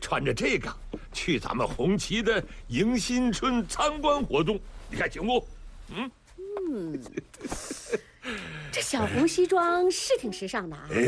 穿着这个去咱们红旗的迎新春参观活动，你看行不？ 这小红西装是挺时尚的啊，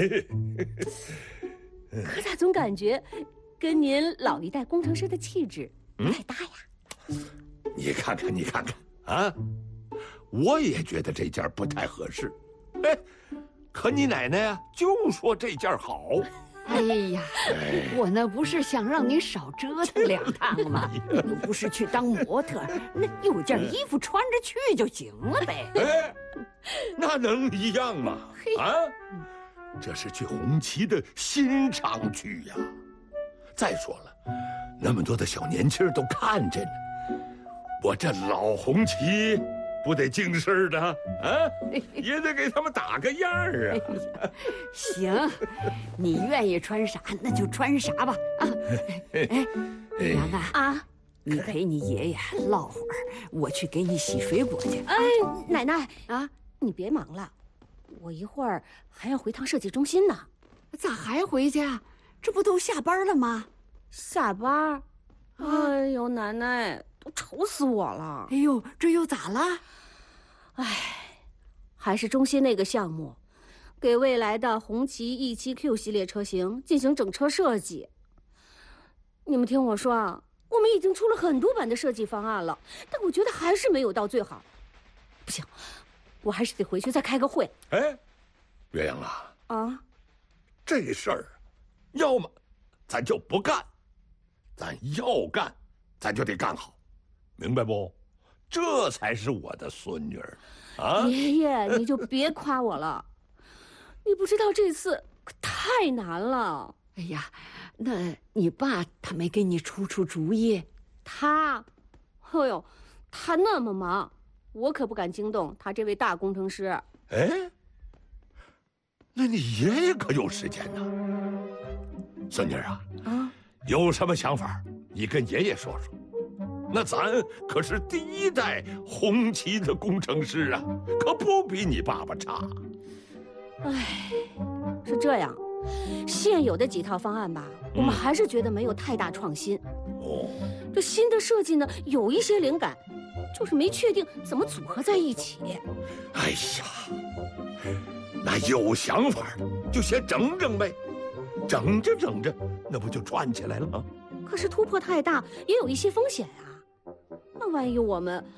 可咋总感觉跟您老一代工程师的气质不太搭呀？ 你看看，你看看啊，我也觉得这件不太合适。哎，可你奶奶呀，就说这件好。 哎呀，我那不是想让你少折腾2趟吗？又不是去当模特，那有件衣服穿着去就行了呗。 哎，那能一样吗？啊，这是去红旗的新厂区呀。再说了，那么多的小年轻都看着呢，我这老红旗不得精神的啊，也得给他们打个样啊。 行，你愿意穿啥那就穿啥吧。啊，哎，楠楠啊，你陪你爷爷唠会儿，我去给你洗水果去。 哎，奶奶啊，你别忙了，我一会儿还要回趟设计中心呢。 咋还回去啊？这不都下班了吗？ 下班？哎呦，奶奶，都愁死我了。 哎呦，这又咋了？ 哎，还是中心那个项目，给未来的红旗 E7Q 系列车型进行整车设计。你们听我说啊，我们已经出了很多版的设计方案了，但我觉得还是没有到最好。不行，我还是得回去再开个会。 哎，鸳鸯啊， 啊， 这事儿，要么咱就不干，咱要干，咱就得干好，明白不？这才是我的孙女儿，啊！ 爷爷，你就别夸我了，你不知道这次可太难了。 哎呀，那你爸他没给你出主意？ 他，哎呦，他那么忙，我可不敢惊动他这位大工程师。 哎，那你爷爷可有时间呢？孙女儿啊，有什么想法，你跟爷爷说说。那咱可是第1代红旗的工程师啊，可不比你爸爸差。 哎，是这样，现有的几套方案吧，我们还是觉得没有太大创新。 哦， 这新的设计呢，有一些灵感，就是没确定怎么组合在一起。 哎呀，那有想法的就先整整呗，整着整着，那不就串起来了吗？ 可是突破太大，也有一些风险啊。那万一我们……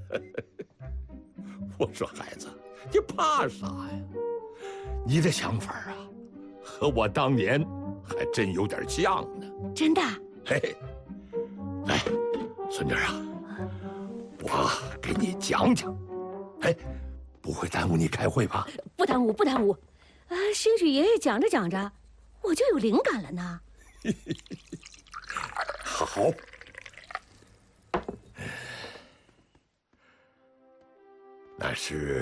我说孩子，你怕啥呀？你的想法啊，和我当年还真有点像呢。 真的？ 嘿嘿，来，孙女啊，我给你讲讲。哎，不会耽误你开会吧？ 不耽误，不耽误。兴许爷爷讲着讲着，我就有灵感了呢。 好。那是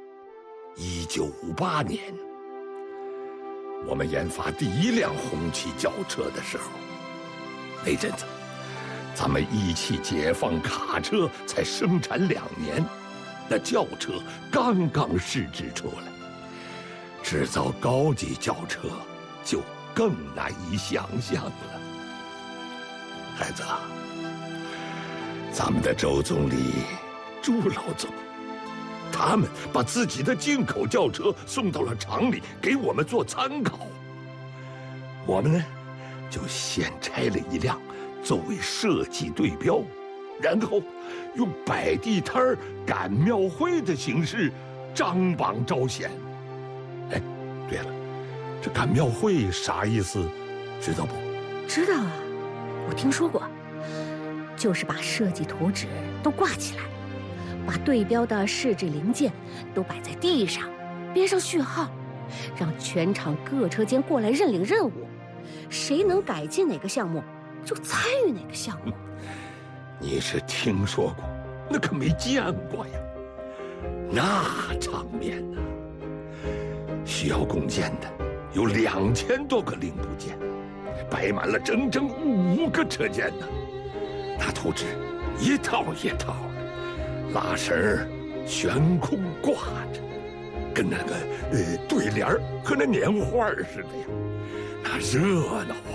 1958年，我们研发第1辆红旗轿车的时候，那阵子，咱们一汽解放卡车才生产2年，那轿车刚刚试制出来，制造高级轿车就更难以想象了。孩子啊，咱们的周总理、朱老总，他们把自己的进口轿车送到了厂里，给我们做参考。我们呢，就先拆了1辆作为设计对标，然后用摆地摊儿、赶庙会的形式张榜招贤。哎，对了，这赶庙会啥意思，知道不？ 知道啊，我听说过，就是把设计图纸都挂起来，把对标的试制零件都摆在地上，编上序号，让全厂各车间过来认领任务，谁能改进哪个项目，就参与哪个项目。 你是听说过，那可没见过呀。那场面呢，需要共建的有2000多个零部件，摆满了整整5个车间呢。那图纸一套一套的，拉绳儿悬空挂着，跟那个对联和那年画似的呀。那热闹啊！